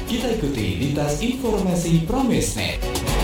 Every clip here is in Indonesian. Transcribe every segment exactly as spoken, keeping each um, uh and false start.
Kita ikuti lintas informasi Pramesnet.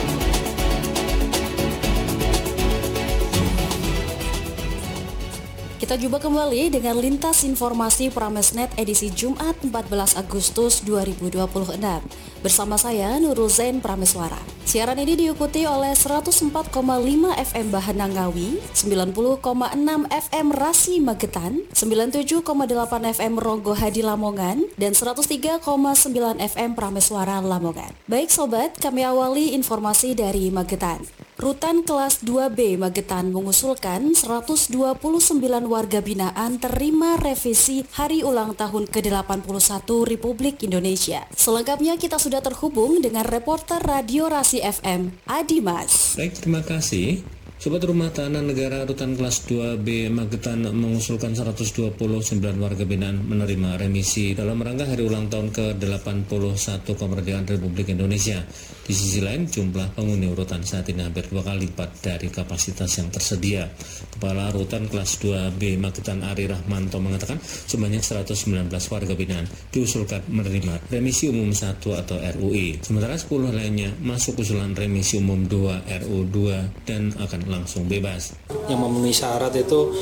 Kita jumpa kembali dengan lintas informasi Pramesnet edisi Jumat empat belas Agustus dua ribu dua puluh enam. Bersama saya Nurul Zain Prameswara. Siaran ini diikuti oleh seratus empat koma lima F M Bahana Ngawi, sembilan puluh koma enam F M Rasi Magetan, sembilan puluh tujuh koma delapan F M Ronggo Hadi Lamongan, dan seratus tiga koma sembilan F M Prameswara Lamongan. Baik sobat, kami awali informasi dari Magetan. Rutan kelas dua B Magetan mengusulkan seratus dua puluh sembilan warga binaan terima revisi hari ulang tahun ke delapan puluh satu Republik Indonesia. Selengkapnya kita sudah terhubung dengan reporter Radio Rasi F M, Adimas. Baik, terima kasih. Sobat Rumah Tahanan Negara Rutan kelas dua B Magetan mengusulkan seratus dua puluh sembilan warga binaan menerima remisi dalam rangka hari ulang tahun ke delapan puluh satu kemerdekaan Republik Indonesia. Di sisi lain, jumlah penghuni rutan saat ini hampir dua kali lipat dari kapasitas yang tersedia. Kepala Rutan kelas dua B Magetan Ari Rahmanto mengatakan sebanyak seratus sembilan belas warga binaan diusulkan menerima remisi umum satu atau R U I. Sementara sepuluh lainnya masuk usulan remisi umum dua R U dua dan akan langsung bebas. Yang memenuhi syarat itu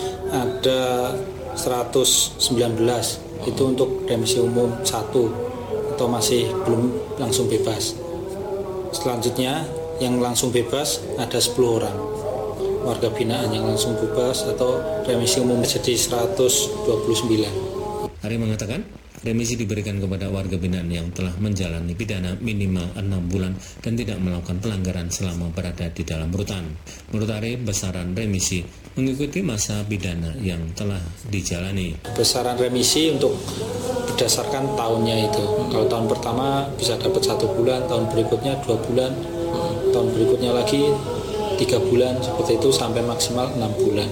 ada seratus sembilan belas, itu untuk remisi umum satu atau masih belum langsung bebas. Selanjutnya yang langsung bebas ada sepuluh orang warga binaan yang langsung bebas atau remisi umum jadi seratus dua puluh sembilan. Ari mengatakan remisi diberikan kepada warga binaan yang telah menjalani pidana minimal enam bulan dan tidak melakukan pelanggaran selama berada di dalam rutan. Menurut Ari, besaran remisi mengikuti masa pidana yang telah dijalani. Besaran remisi untuk berdasarkan tahunnya itu. Kalau tahun pertama bisa dapat satu bulan, tahun berikutnya dua bulan, tahun berikutnya lagi tiga bulan, seperti itu sampai maksimal enam bulan.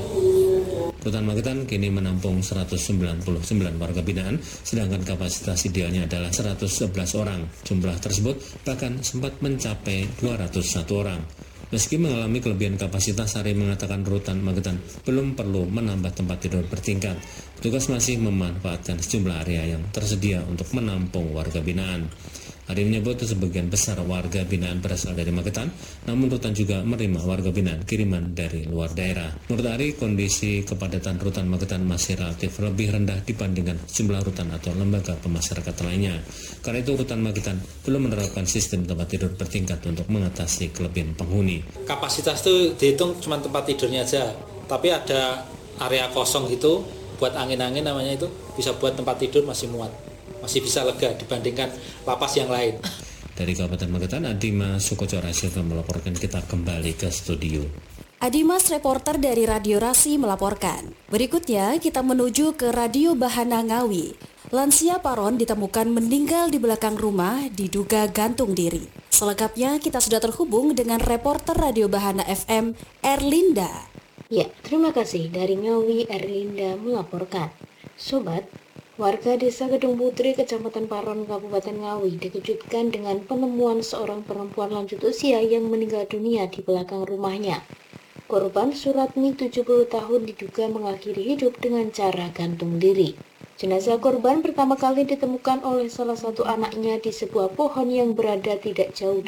Rutan Magetan kini menampung seratus sembilan puluh sembilan warga binaan, sedangkan kapasitas idealnya adalah seratus sebelas orang. Jumlah tersebut bahkan sempat mencapai dua ratus satu orang. Meski mengalami kelebihan kapasitas, Ari mengatakan Rutan Magetan belum perlu menambah tempat tidur bertingkat. Petugas masih memanfaatkan sejumlah area yang tersedia untuk menampung warga binaan. Ari menyebut sebagian besar warga binaan berasal dari Magetan, namun Rutan juga menerima warga binaan kiriman dari luar daerah. Menurut Ari, kondisi kepadatan Rutan Magetan masih relatif lebih rendah dibandingkan sejumlah rutan atau lembaga pemasyarakatan lainnya. Karena itu Rutan Magetan belum menerapkan sistem tempat tidur bertingkat untuk mengatasi kelebihan penghuni. Kapasitas itu dihitung cuma tempat tidurnya aja, tapi ada area kosong gitu buat angin-angin namanya, itu bisa buat tempat tidur masih muat, masih bisa lega dibandingkan lapas yang lain. Dari Kabupaten Magetan, Adimas Sukoco Rasyilka melaporkan. Kita kembali ke studio. Adimas, reporter dari Radio Rasi melaporkan. Berikutnya kita menuju ke Radio Bahana Ngawi. Lansia Paron ditemukan meninggal di belakang rumah diduga gantung diri. Selengkapnya kita sudah terhubung dengan reporter Radio Bahana F M, Erlinda. Ya, terima kasih. Dari Ngawi, Erlinda melaporkan. Sobat, warga Desa Gedung Putri, Kecamatan Paron, Kabupaten Ngawi dikejutkan dengan penemuan seorang perempuan lanjut usia yang meninggal dunia di belakang rumahnya. Korban Suratmi, tujuh puluh tahun, diduga mengakhiri hidup dengan cara gantung diri. Jenazah korban pertama kali ditemukan oleh salah satu anaknya di sebuah pohon yang berada tidak jauh